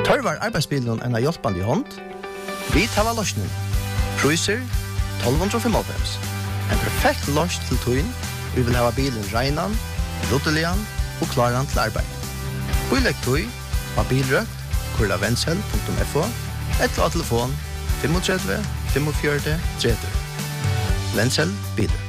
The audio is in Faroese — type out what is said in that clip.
Tørvar arbeidsbilen en hjelpande i hånd? Vi tar løsningen. Priser 1295. En perfekt løs til tøyen. Vi vil ha bilen regnan, ruttelian og klaran til arbeid. Bilegg tøy av bilrøkt, kurlavensel.fo, eller av telefon 35 45 30. Vensel bilen.